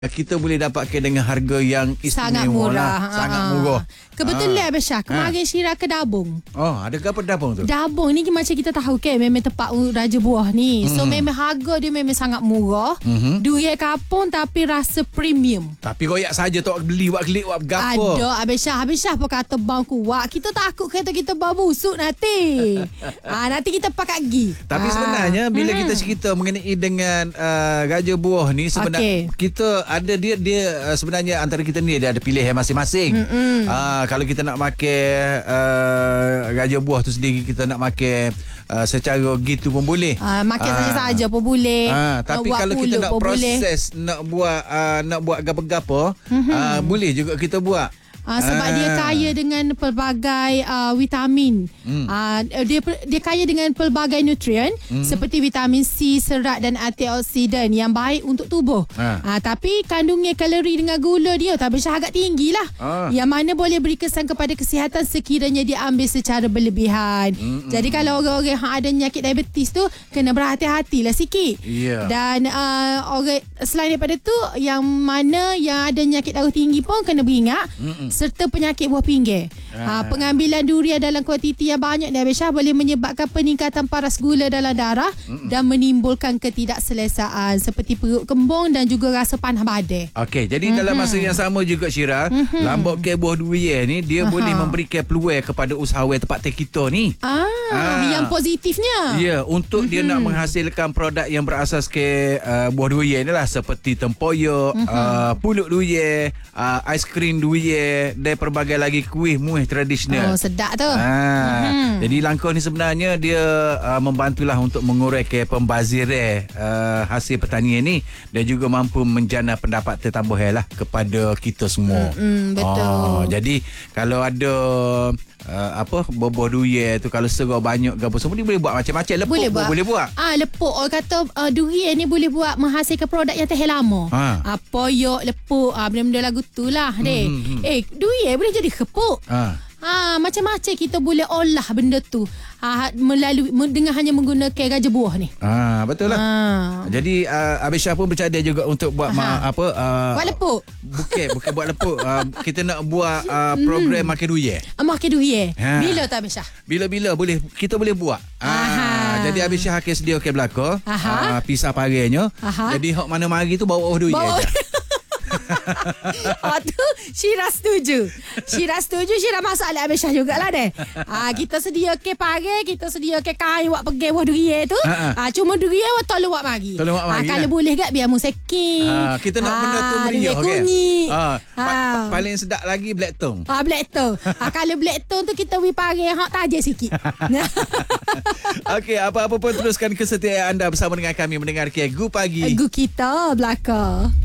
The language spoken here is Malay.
kita boleh dapatkan dengan harga yang istimewa sangat murah. lah. Sangat murah. Kebetulan Abang Syah, kemarin Syirah ke Dabung. Oh, ada ke apa Dabung tu? Dabung ni macam kita tahu kan, memang tempat Raja Buah ni. So memang harga dia memang sangat murah. Durian kapung tapi rasa premium. Tapi royak saja tak beli buat klik buat gapo. Ada Abang Syah pun kata bang kuat. Kita takut kata kita bau busuk nanti. Nanti kita pakai gigi. Tapi sebenarnya bila kita cerita mengenai dengan Raja Buah ni sebenarnya kita ada dia sebenarnya antara kita ni dia ada pilihan masing-masing. Kalau kita nak makan Raja Buah tu sendiri, kita nak makan secara gitu pun boleh. Makan saja-saja pun boleh. Tapi kalau kita nak proses boleh. nak buat gapo-gapo, boleh juga kita buat. Sebab dia kaya dengan pelbagai vitamin. Dia kaya dengan pelbagai nutrien seperti vitamin C, serat dan antioksidan yang baik untuk tubuh. Tapi kandungan kalori dengan gula dia tak besar, agak tinggi lah. Yang mana boleh beri kesan kepada kesihatan sekiranya diambil secara berlebihan. Jadi kalau orang-orang yang ada penyakit diabetes tu kena berhati-hatilah sikit. Dan orang selain daripada tu, yang mana yang ada penyakit darah tinggi pun kena beringat. Serta penyakit buah pinggir. Pengambilan durian dalam kuantiti yang banyak dan Syah boleh menyebabkan peningkatan paras gula dalam darah dan menimbulkan ketidakselesaan seperti perut kembung dan juga rasa panas badan. Okey, jadi dalam masa yang sama juga Syirah, lambok ke buah durian ni dia boleh memberikan peluang kepada usahawan tempat kita ni. Yang positifnya. Ya, untuk dia nak menghasilkan produk yang berasaskan buah durian ni lah, seperti tempoyak, pulut durian, aiskrim durian dan pelbagai lagi kuih muih tradisional. Sedap tu. Jadi langkah ni sebenarnya dia membantulah untuk mengurangkan pembaziran hasil pertanian ni dan juga mampu menjana pendapatan tambahan lah kepada kita semua. Betul. Jadi kalau ada buah durian tu, kalau serau banyak ke apa semua ni boleh buat macam-macam. Lepuk boleh buat. Lepuk orang kata durian ni boleh buat menghasilkan produk yang tahan lama. Poyok, lepuk, benda-benda lagu tu lah deh. Durian boleh jadi kepuk. Macam-macam kita boleh olah benda tu melalui dengan hanya menggunakan Raja Buah ni. Betul lah. Jadi Abang Syah pun bercadang juga untuk buat buat lepuk. Bukan buat lepuk. Kita nak buat program makan durian. Makan durian. Bila tu Abang Syah? Bila-bila kita boleh buat. Jadi Abang Syah akan sediakan belakang pisah parenya. Jadi hok mana mari tu bawa durian je. Tu Syirah setuju. Syirah masalah Abang Syah jugalah deh. Kita sediakan pare, kita sediakan kain buat pergi buah durian tu. Cuma durian tolong buat mari. Kalau boleh gak biar musik. Kita nak benda tu meriah kan. Paling sedap lagi black tone. Black tone. Kalau black tone tu kita beri pare hak tajam sikit. Okey, apa-apa pun teruskan kesetiaan anda bersama dengan kami mendengar Gu Pagi. Gu kita belakang.